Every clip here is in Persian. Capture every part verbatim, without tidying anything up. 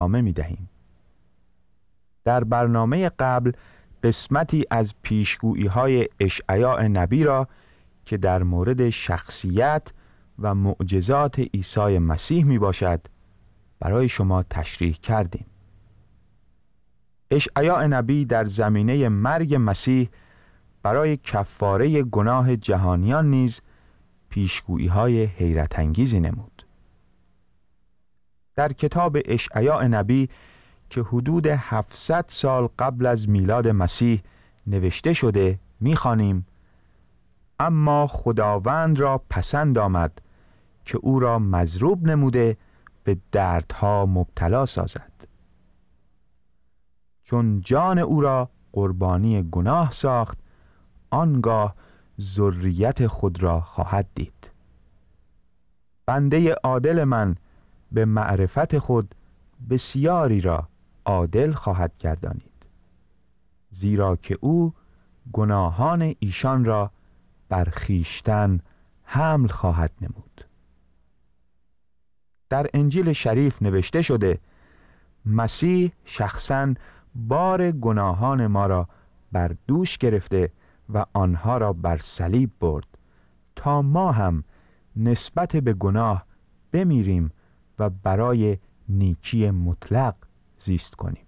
ادامه می دهیم. در برنامه قبل قسمتی از پیشگویی های اشعیا نبی را که در مورد شخصیت و معجزات عیسی مسیح می باشد برای شما تشریح کردیم. اشعیا نبی در زمینه مرگ مسیح برای کفاره گناه جهانیان نیز پیشگویی های حیرت انگیزی نمود. در کتاب اشعیا نبی که حدود هفتصد سال قبل از میلاد مسیح نوشته شده می‌خوانیم: اما خداوند را پسند آمد که او را مضروب نموده به دردها مبتلا سازد، چون جان او را قربانی گناه ساخت، آنگاه ذریت خود را خواهد دید. بنده عادل من به معرفت خود بسیاری را عادل خواهد گردانید، زیرا که او گناهان ایشان را بر خویشتن حمل خواهد نمود. در انجیل شریف نوشته شده: مسیح شخصاً بار گناهان ما را بر دوش گرفته و آنها را بر صلیب برد تا ما هم نسبت به گناه بمیریم و برای نیکی مطلق زیست کنیم.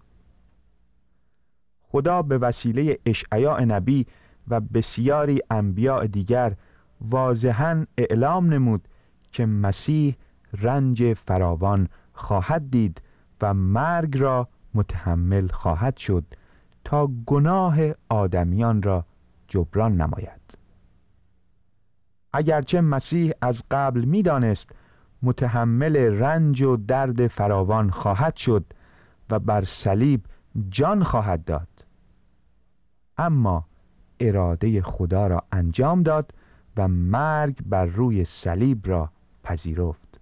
خدا به وسیله اشعیا نبی و بسیاری انبیاء دیگر واضحاً اعلام نمود که مسیح رنج فراوان خواهد دید و مرگ را متحمل خواهد شد تا گناه آدمیان را جبران نماید. اگرچه مسیح از قبل می دانست متحمل رنج و درد فراوان خواهد شد و بر صلیب جان خواهد داد، اما اراده خدا را انجام داد و مرگ بر روی صلیب را پذیرفت.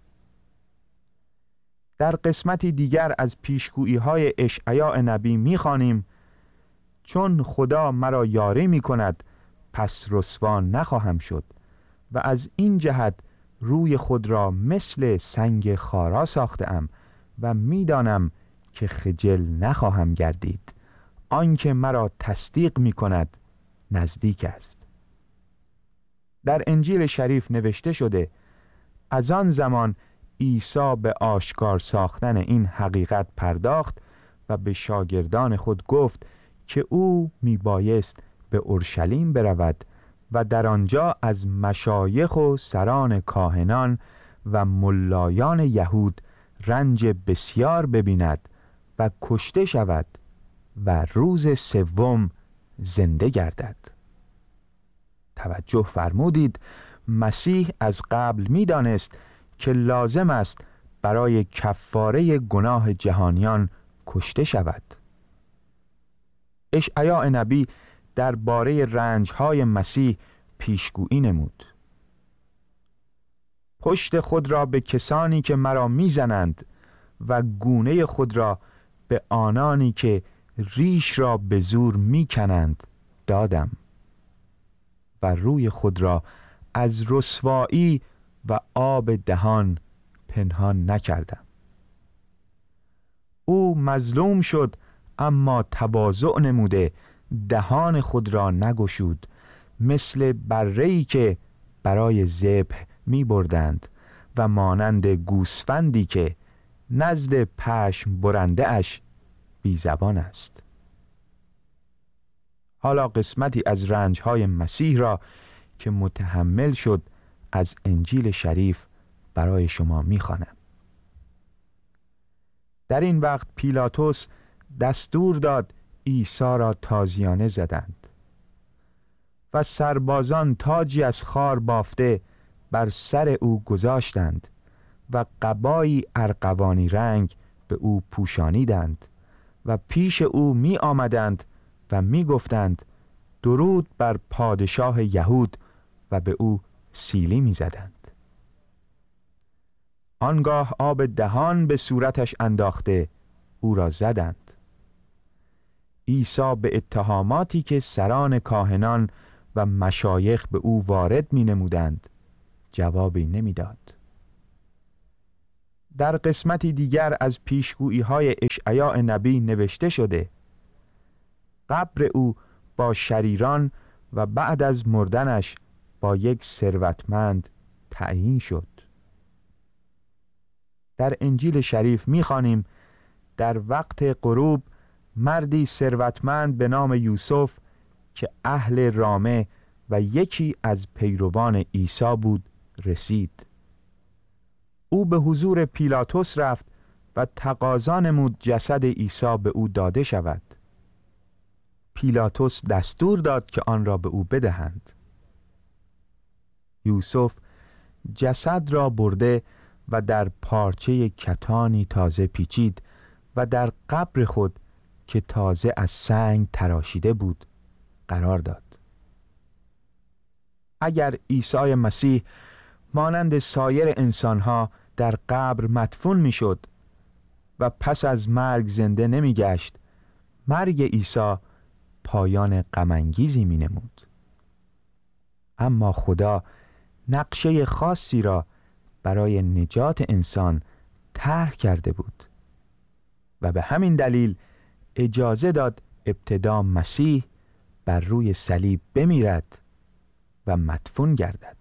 در قسمتی دیگر از پیشگویی های اشعیا نبی می خوانیم: چون خدا مرا یاری می کند پس رسوا نخواهم شد و از این جهت روی خود را مثل سنگ خارا ساختم و می دانم که خجل نخواهم گردید. آنکه مرا تصدیق می کند نزدیک است. در انجیل شریف نوشته شده: از آن زمان عیسی به آشکار ساختن این حقیقت پرداخت و به شاگردان خود گفت که او می بایست به اورشلیم برود و در آنجا از مشایخ و سران کاهنان و ملایان یهود رنج بسیار ببیند و کشته شود و روز سوم زنده گردد. توجه فرمودید، مسیح از قبل می دانست که لازم است برای کفاره گناه جهانیان کشته شود. اشعیا نبی درباره رنج‌های مسیح پیشگویی نمود: پشت خود را به کسانی که مرا میزنند و گونه خود را به آنانی که ریش را به زور میکنند دادم و روی خود را از رسوایی و آب دهان پنهان نکردم. او مظلوم شد اما تواضع نموده دهان خود را نگشود، مثل بره‌ای که برای ذبح می بردند و مانند گوسفندی که نزد پشم برنده اش بی زبان است. حالا قسمتی از رنجهای مسیح را که متحمل شد از انجیل شریف برای شما می خوانم. در این وقت پیلاطس دستور داد عیسی را تازیانه زدند و سربازان تاجی از خار بافته بر سر او گذاشتند و قبایی ارغوانی رنگ به او پوشانیدند و پیش او می آمدند و می گفتند درود بر پادشاه یهود و به او سیلی می زدند. آنگاه آب دهان به صورتش انداخته او را زدند. عیسی به اتهاماتی که سران کاهنان و مشایخ به او وارد می نمودند جوابی نمی داد. در قسمتی دیگر از پیشگویی های اشعیا نبی نوشته شده: قبر او با شریران و بعد از مردنش با یک ثروتمند تعیین شد. در انجیل شریف می‌خوانیم در وقت غروب مردی ثروتمند به نام یوسف که اهل رامه و یکی از پیروان عیسی بود رسید. او به حضور پیلاطس رفت و تقاضا نمود جسد عیسی به او داده شود. پیلاطس دستور داد که آن را به او بدهند. یوسف جسد را برده و در پارچه کتانی تازه پیچید و در قبر خود که تازه از سنگ تراشیده بود قرار داد. اگر عیسی مسیح مانند سایر انسانها در قبر مدفون میشد و پس از مرگ زنده نمی گشت، مرگ عیسی پایان غم‌انگیزی می نمود. اما خدا نقشه خاصی را برای نجات انسان طرح کرده بود و به همین دلیل اجازه داد ابتدا مسیح بر روی صلیب بمیرد و مدفون گردد.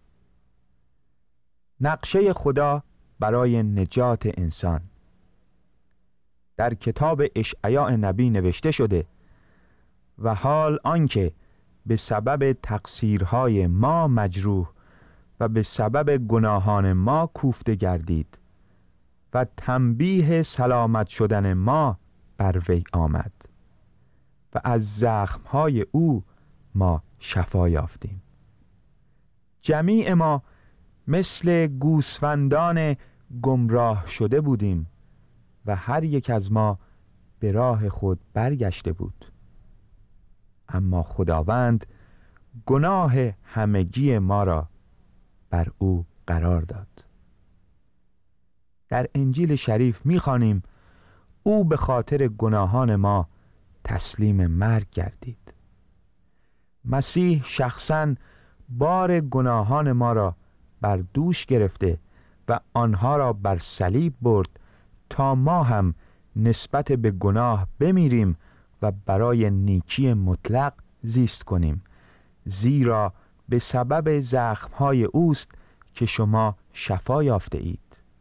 نقشه خدا برای نجات انسان در کتاب اشعیا نبی نوشته شده: و حال آنکه به سبب تقصیرهای ما مجروح و به سبب گناهان ما کوفته گردید و تنبیه سلامت شدن ما بر وی آمد و از زخمهای او ما شفا یافتیم. جمیع ما مثل گوسفندان گمراه شده بودیم و هر یک از ما به راه خود برگشته بود، اما خداوند گناه همگی ما را بر او قرار داد. در انجیل شریف می‌خوانیم او به خاطر گناهان ما تسلیم مرگ گردید. مسیح شخصاً بار گناهان ما را بر دوش گرفته و آنها را بر صلیب برد تا ما هم نسبت به گناه بمیریم و برای نیکی مطلق زیست کنیم، زیرا به سبب زخمهای اوست که شما شفا یافته اید.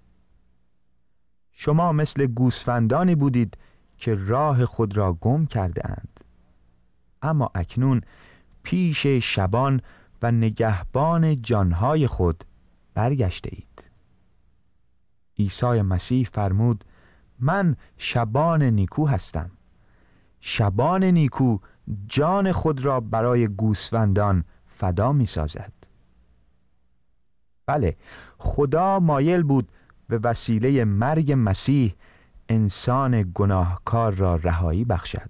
شما مثل گوسفندانی بودید که راه خود را گم کرده اند، اما اکنون پیش شبان و نگهبان جانهای خود برگشته اید. عیسی مسیح فرمود: من شبان نیکو هستم. شبان نیکو جان خود را برای گوسفندان فدا می سازد. بله، خدا مایل بود به وسیله مرگ مسیح انسان گناهکار را رهایی بخشد.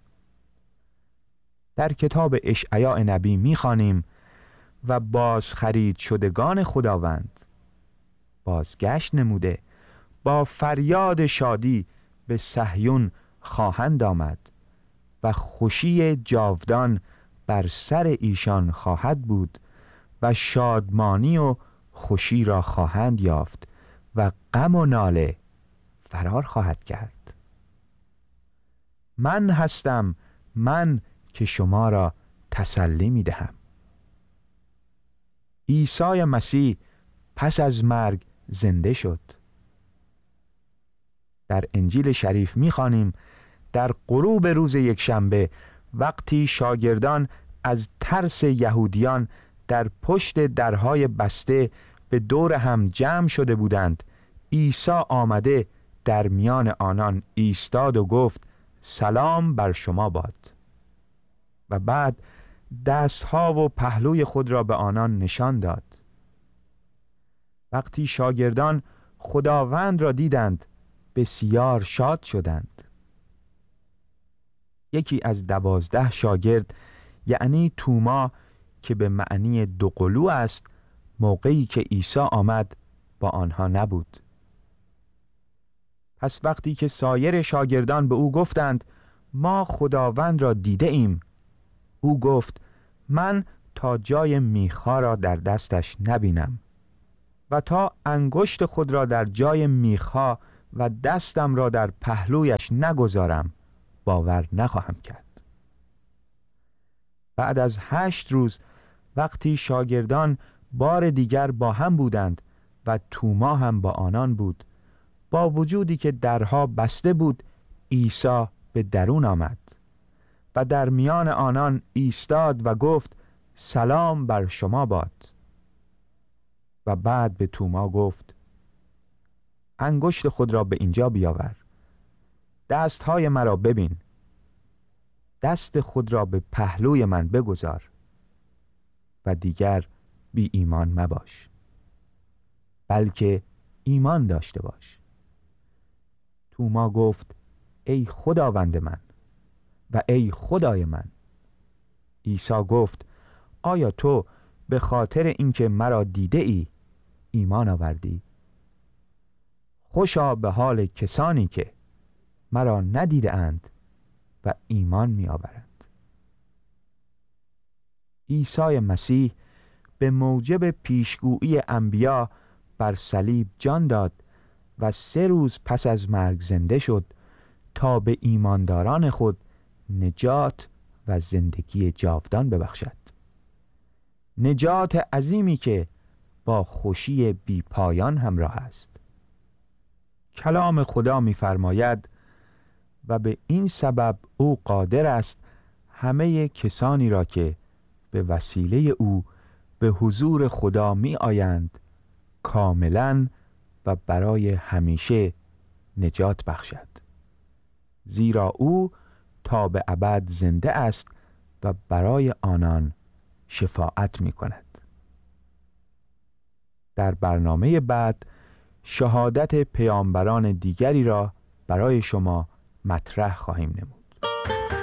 در کتاب اشعیا نبی می‌خوانیم: و باز خرید شدگان خداوند بازگشت نموده با فریاد شادی به صهیون خواهند آمد و خوشی جاودان بر سر ایشان خواهد بود و شادمانی و خوشی را خواهند یافت و غم و ناله فرار خواهد کرد. من هستم، من که شما را تسلی می دهم. عیسی مسیح پس از مرگ زنده شد. در انجیل شریف می خوانیم: در غروب روز یکشنبه وقتی شاگردان از ترس یهودیان در پشت درهای بسته به دور هم جمع شده بودند، عیسی آمده در میان آنان ایستاد و گفت: سلام بر شما باد. و بعد دستها و پهلوی خود را به آنان نشان داد. وقتی شاگردان خداوند را دیدند بسیار شاد شدند. یکی از دوازده شاگرد، یعنی توما که به معنی دوقلو است، موقعی که عیسی آمد با آنها نبود. پس وقتی که سایر شاگردان به او گفتند ما خداوند را دیده ایم، او گفت: من تا جای میخا را در دستش نبینم و تا انگشت خود را در جای میخها و دستم را در پهلویش نگذارم باور نخواهم کرد. بعد از هشت روز وقتی شاگردان بار دیگر با هم بودند و توما هم با آنان بود، با وجودی که درها بسته بود عیسی به درون آمد و در میان آنان ایستاد و گفت سلام بر شما باد. و بعد به توما گفت انگشت خود را به اینجا بیاور، دستهای مرا ببین، دست خود را به پهلوی من بگذار و دیگر بی ایمان مباش، بلکه ایمان داشته باش. توما گفت ای خداوند من و ای خدای من. عیسی گفت آیا تو به خاطر اینکه مرا دیده ای ایمان آوردی؟ خوشا به حال کسانی که مرا ندیده اند و ایمان می آورند. عیسی مسیح به موجب پیشگویی انبیا بر صلیب جان داد و سه روز پس از مرگ زنده شد تا به ایمانداران خود نجات و زندگی جاودان ببخشد. نجات عظیمی که با خوشی بی پایان همراه است. کلام خدا می‌فرماید و به این سبب او قادر است همه کسانی را که به وسیله او به حضور خدا می آیند کاملاً و برای همیشه نجات بخشد، زیرا او تا به ابد زنده است و برای آنان شفاعت می کند. در برنامه بعد شهادت پیامبران دیگری را برای شما مطرح خواهیم نمود.